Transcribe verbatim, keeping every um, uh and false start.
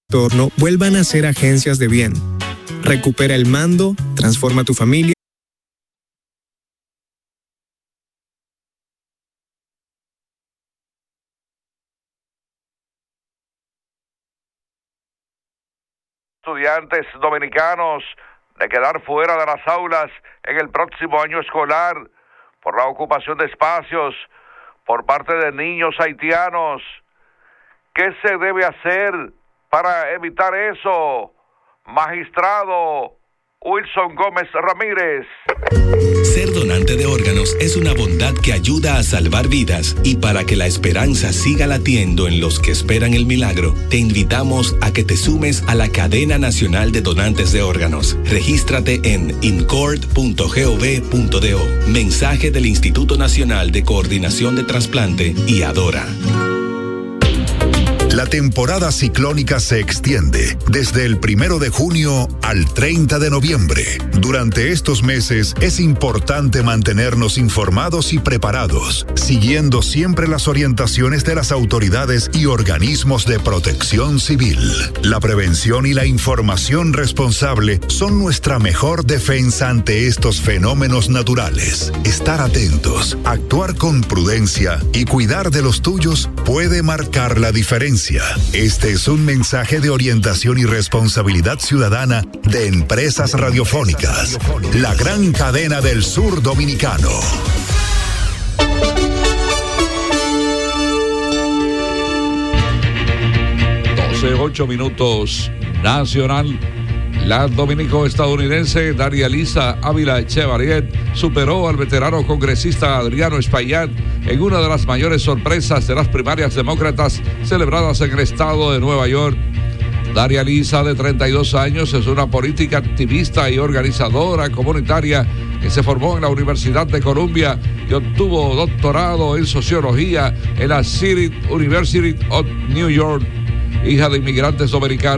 entorno vuelvan a ser agencias de bien. Recupera el mando, transforma tu familia. Estudiantes dominicanos de quedar fuera de las aulas en el próximo año escolar por la ocupación de espacios por parte de niños haitianos. ¿Qué se debe hacer para evitar eso? Magistrado Wilson Gómez Ramírez. Ser donante de órganos es una bondad que ayuda a salvar vidas, y para que la esperanza siga latiendo en los que esperan el milagro, te invitamos a que te sumes a la Cadena Nacional de Donantes de Órganos. Regístrate en incord punto gov punto do. Mensaje del Instituto Nacional de Coordinación de Trasplante y Adora. La temporada ciclónica se extiende desde el primero de junio al treinta de noviembre. Durante estos meses es importante mantenernos informados y preparados, siguiendo siempre las orientaciones de las autoridades y organismos de protección civil. La prevención y la información responsable son nuestra mejor defensa ante estos fenómenos naturales. Estar atentos, actuar con prudencia y cuidar de los tuyos puede marcar la diferencia. Este es un mensaje de orientación y responsabilidad ciudadana de Empresas Radiofónicas, la gran cadena del sur dominicano. doce, ocho minutos, Nacional. La dominico-estadounidense Daria Lisa Ávila Chevalier superó al veterano congresista Adriano Espaillat en una de las mayores sorpresas de las primarias demócratas celebradas en el estado de Nueva York. Daria Lisa, de treinta y dos años, es una política activista y organizadora comunitaria que se formó en la Universidad de Columbia y obtuvo doctorado en sociología en la City University of New York. Hija de inmigrantes dominicanos,